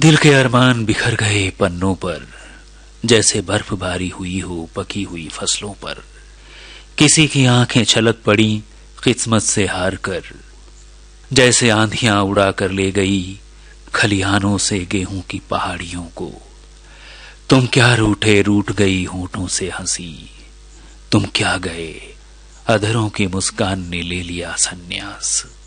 दिल के अरमान बिखर गए पन्नों पर, जैसे बर्फबारी हुई हो पकी हुई फसलों पर। किसी की आंखें छलक पड़ी किस्मत से हार कर, जैसे आंधियां उड़ा कर ले गई खलिहानों से गेहूं की पहाड़ियों को। तुम क्या रूठे रूठ गई होठों से हंसी, तुम क्या गए अधरों की मुस्कान ने ले लिया संन्यास।